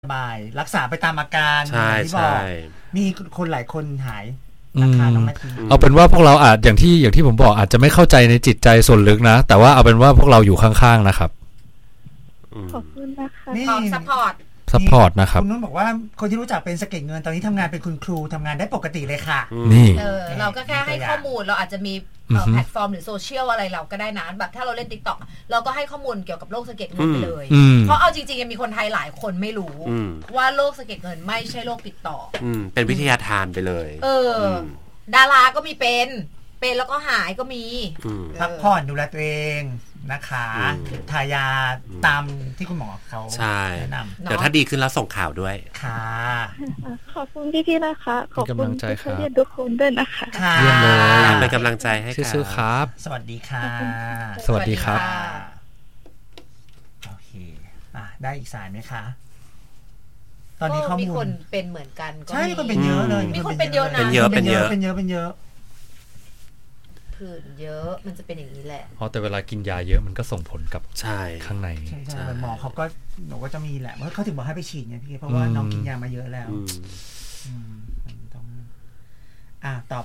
บายรักษาไปตามอาการใช่ที่บอกมีคนหลายคนหายน้องนาทีเอาเป็นว่าพวกเราอาจอย่างที่ผมบอกอาจจะไม่เข้าใจในจิตใจส่วนลึกนะแต่ว่าเอาเป็นว่าพวกเราอยู่ข้างๆนะครับขอบคุณนะคะนี่ซัพพอร์ตนะครับคุณนุ่นบอกว่าคนที่รู้จักเป็นสะเก็ดเงินตอนนี้ทำงานเป็นคุณครูทำงานได้ปกติเลยค่ะนี่เราก็แค่ให้ข้อมูลเราอาจจะมีแพลตฟอร์มหรือโซเชียลอะไรเราก็ได้นะแบบถ้าเราเล่น TikTok เราก็ให้ข้อมูลเกี่ยวกับโรคสะเก็ดเงินไปเลยเพราะเอาจริงๆยังมีคนไทยหลายคนไม่รู้ว่าโรคสะเก็ดเงินไม่ใช่โรคติดต่อเป็นวิทยาทานไปเลยดาราก็มีเป็นแล้วก็หายก็มีพักผ่อนดูแลตัวเองนะคะทายาตามที่คุณหมอเขาแนะนำเดี๋ยวถ้าดีขึ้นแล้วส่งข่าวด้วยค่ะขอบคุณพี่ๆนะคะขอบคุณทุกคนด้วยนะคะเยี่ยมเลยเป็นกำลังใจให้ค่ะสู้ๆครับสวัสดีค่ะสวัสดีครับโอเคได้อีกสายไหมคะตอนนี้ข้อมูลมีคนเป็นเหมือนกันใช่มีคนเป็นเยอะเลยมีคนเป็นเยอะนะเป็นเยอะผื่นเยอะมันจะเป็นอย่างนี้แหละแต่เวลากินยาเยอะมันก็ส่งผลกับข้างในใช่หมอเขาก็หนูก็จะมีแหละเขาถึงบอกให้ไปฉีดไงพี่เพราะว่าน้องกินยามาเยอะแล้วต้องต่อ